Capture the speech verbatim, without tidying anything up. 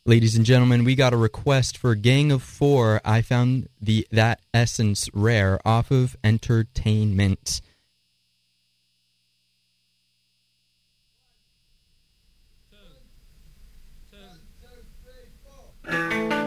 Ladies and gentlemen, we got a request for Gang of Four. I found the that essence rare off of Entertainment.